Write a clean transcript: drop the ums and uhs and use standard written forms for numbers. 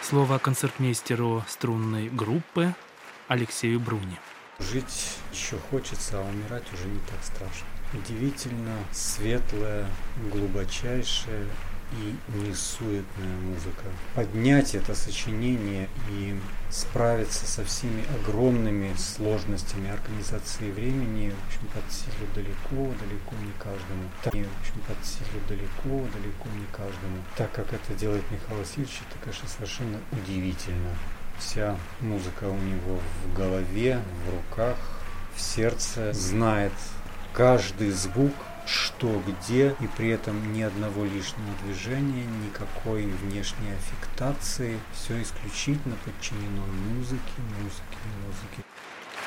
Слово концертмейстеру струнной группы Алексею Бруни. Жить еще хочется, а умирать уже не так страшно. Удивительно светлая, глубочайшая и несуетная музыка. Поднять это сочинение и справиться со всеми огромными сложностями организации времени, в общем, под силу далеко не каждому. Под силу далеко не каждому. Так как это делает Михаил Васильевич, это, конечно, совершенно удивительно. Вся музыка у него в голове, в руках, в сердце, знает каждый звук, что где, и при этом ни одного лишнего движения, никакой внешней аффектации. Все исключительно подчинено музыке.